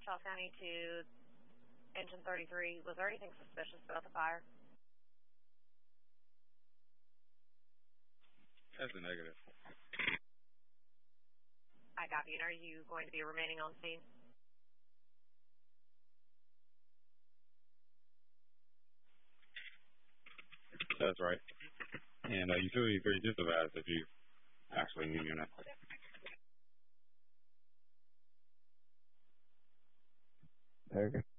Charles County to engine 33. Was there anything suspicious about the fire? That's a negative. I copy. And are you going to be remaining on scene? That's right. And utility 3 just advised if you actually need unit. Very good.